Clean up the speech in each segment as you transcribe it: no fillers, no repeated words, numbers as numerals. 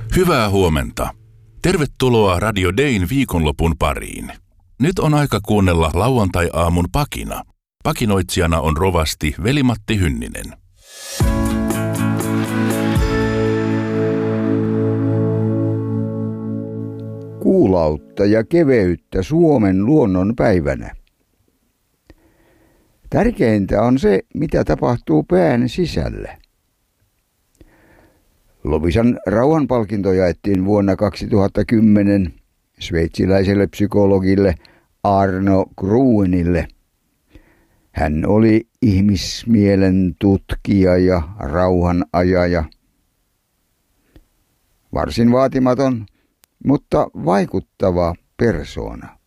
Hyvää huomenta. Tervetuloa Radio Dayn viikonlopun pariin. Nyt on aika kuunnella lauantai-aamun pakina. Pakinoitsijana on rovasti Veli-Matti Hynninen. Kuulautta ja keveyttä Suomen luonnon päivänä. Tärkeintä on se, mitä tapahtuu pään sisällä. Loviisan rauhanpalkinto jaettiin vuonna 2010 sveitsiläiselle psykologille Arno Gruenille. Hän oli ihmismielen tutkija ja rauhanajaja. Varsin vaatimaton, mutta vaikuttava persoona.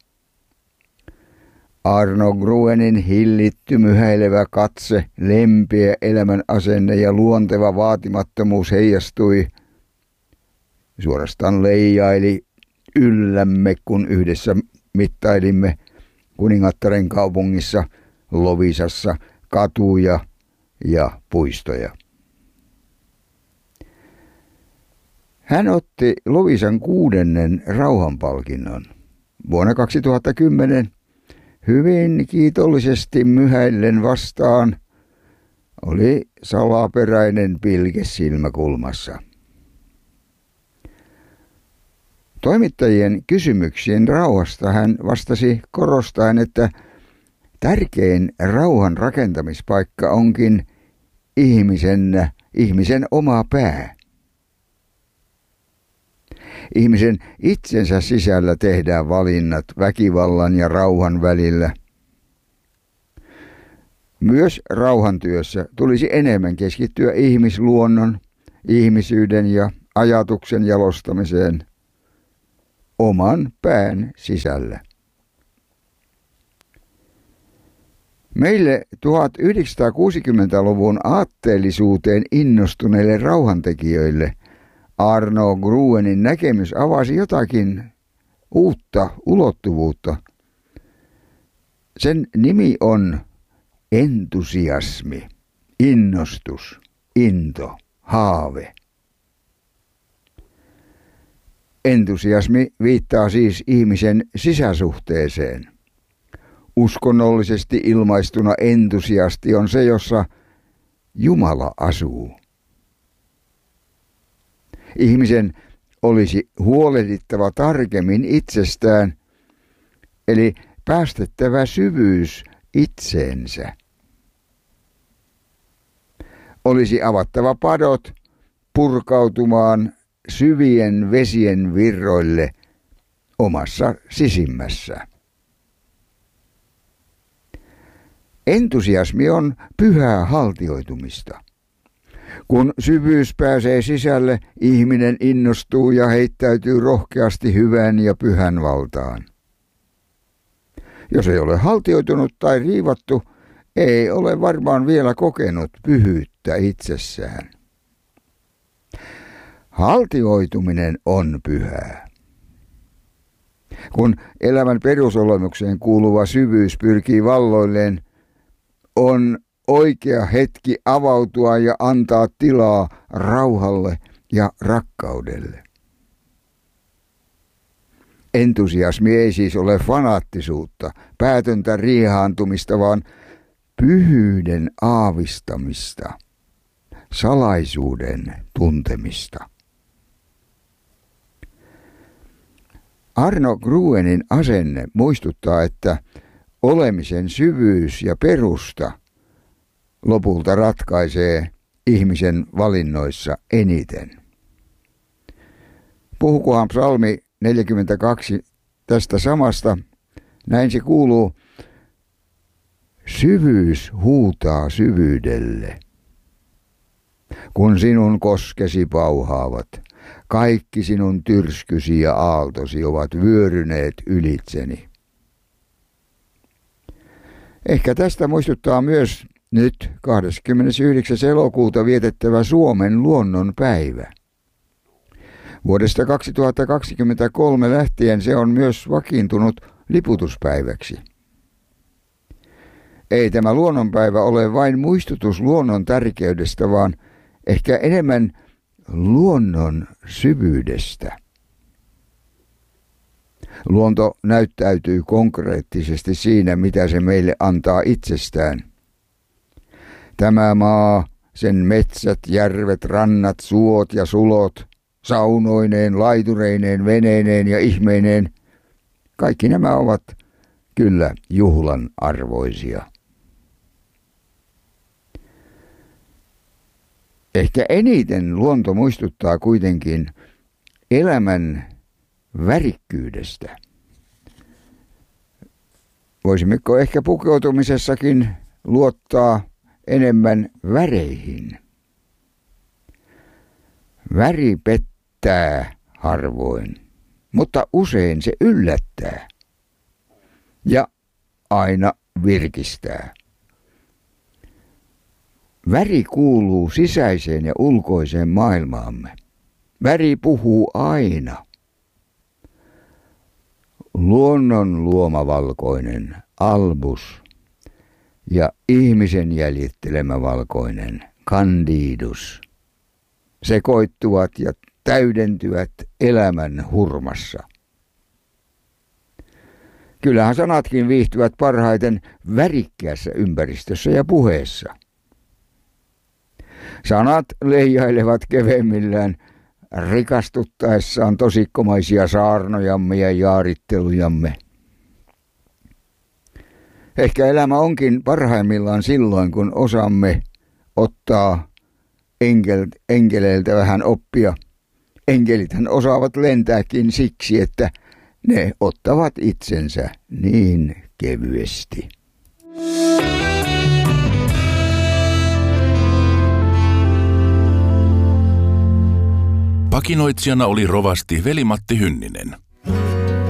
Arno Gruenin hillitty myhäilevä katse, lempeä elämän asenne ja luonteva vaatimattomuus heijastui, suorastaan leijaili yllämme, kun yhdessä mittailimme Kuningattaren kaupungissa Loviisassa katuja ja puistoja. Hän otti Loviisan 6. rauhanpalkinnon. Vuonna 2010 hyvin kiitollisesti myhäillen vastaan oli salaperäinen pilke silmäkulmassa. Toimittajien kysymyksiin rauhasta hän vastasi korostaen, että tärkein rauhan rakentamispaikka onkin ihmisen oma pää. Ihmisen itsensä sisällä tehdään valinnat väkivallan ja rauhan välillä. Myös rauhantyössä tulisi enemmän keskittyä ihmisluonnon, ihmisyyden ja ajatuksen jalostamiseen oman pään sisällä. Meille 1960-luvun aatteellisuuteen innostuneille rauhantekijöille Arno Gruenin näkemys avasi jotakin uutta ulottuvuutta. Sen nimi on entusiasmi, innostus, into, haave. Entusiasmi viittaa siis ihmisen sisäsuhteeseen. Uskonnollisesti ilmaistuna entusiasti on se, jossa Jumala asuu. Ihmisen olisi huolehdittava tarkemmin itsestään, eli päästettävä syvyys itseensä. Olisi avattava padot purkautumaan syvien vesien virroille omassa sisimmässä. Entusiasmi on pyhää haltioitumista. Kun syvyys pääsee sisälle, ihminen innostuu ja heittäytyy rohkeasti hyvän ja pyhän valtaan. Jos ei ole haltioitunut tai riivattu, ei ole varmaan vielä kokenut pyhyyttä itsessään. Haltioituminen on pyhää. Kun elämän perusolemukseen kuuluva syvyys pyrkii valloilleen, on oikea hetki avautua ja antaa tilaa rauhalle ja rakkaudelle. Entusiasmi ei siis ole fanaattisuutta, päätöntä riihaantumista, vaan pyhyyden aavistamista, salaisuuden tuntemista. Arno Gruenin asenne muistuttaa, että olemisen syvyys ja perusta lopulta ratkaisee ihmisen valinnoissa eniten. Puhukohan psalmi 42 tästä samasta, näin se kuuluu: syvyys huutaa syvyydelle. Kun sinun koskesi pauhaavat, kaikki sinun tyrskysi ja aaltosi ovat vyöryneet ylitseni. Ehkä tästä muistuttaa myös nyt 29. elokuuta vietettävä Suomen luonnon päivä. Vuodesta 2023 lähtien se on myös vakiintunut liputuspäiväksi. Ei tämä luonnonpäivä ole vain muistutus luonnon tärkeydestä, vaan ehkä enemmän luonnon syvyydestä. Luonto näyttäytyy konkreettisesti siinä, mitä se meille antaa itsestään. Tämä maa, sen metsät, järvet, rannat, suot ja sulot, saunoineen, laitureineen, veneineen ja ihmeineen, kaikki nämä ovat kyllä juhlan arvoisia. Ehkä eniten luonto muistuttaa kuitenkin elämän värikkyydestä. Voisimmeko ehkä pukeutumisessakin luottaa enemmän väreihin? Väri pettää harvoin, mutta usein se yllättää ja aina virkistää. Väri kuuluu sisäiseen ja ulkoiseen maailmaamme. Väri puhuu aina. Luonnon luoma valkoinen albus ja ihmisen jäljittelemä valkoinen candidus sekoittuvat ja täydentyvät elämän hurmassa. Kyllähän sanatkin viihtyvät parhaiten värikkäässä ympäristössä ja puheessa. Sanat leijailevat keveemmillään rikastuttaessaan tosikkomaisia saarnojamme ja jaarittelujamme. Ehkä elämä onkin parhaimmillaan silloin, kun osaamme ottaa enkeleiltä vähän oppia. Enkelithän osaavat lentääkin siksi, että ne ottavat itsensä niin kevyesti. Pakinoitsijana oli rovasti Veli-Matti Hynninen.